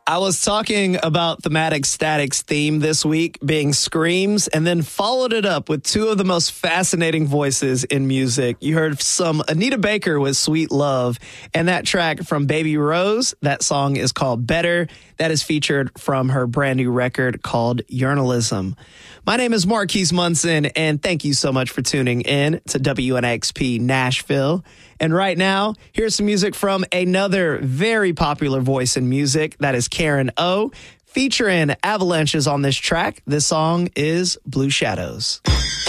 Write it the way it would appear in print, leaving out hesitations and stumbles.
I was talking about Thematic Static's theme this week being screams, and then followed it up with two of the most fascinating voices in music. You heard some Anita Baker with Sweet Love, and that track from Baby Rose, that song is called Better. That is featured from her brand new record called Journalism. My name is Marquise Munson, and thank you so much for tuning in to WNXP Nashville. And right now, here's some music from another very popular voice in music. That is Karen O, featuring Avalanches on this track. This song is Blue Shadows.